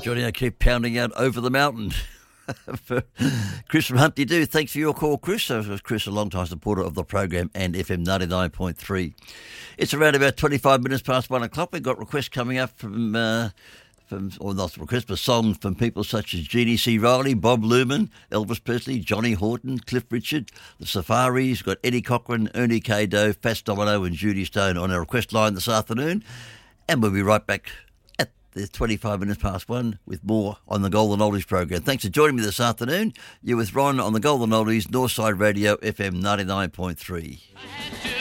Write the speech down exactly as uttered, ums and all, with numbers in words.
Johnny, I keep pounding out Over the Mountain. For Chris from Huntly Do. Thanks for your call, Chris. So, Chris, a long-time supporter of the program and F M ninety-nine point three. It's around about twenty-five minutes past one o'clock. We've got requests coming up from, uh, from or not requests, but songs from people such as Jeannie C. Riley, Bob Lumen, Elvis Presley, Johnny Horton, Cliff Richard, the Safaris. We've got Eddie Cochran, Ernie K. Doe, Fats Domino and Judy Stone on our request line this afternoon. And we'll be right back There's twenty-five minutes past one with more on the Golden Oldies program. Thanks for joining me this afternoon. You're with Ron on the Golden Oldies, Northside Radio, F M ninety-nine point three.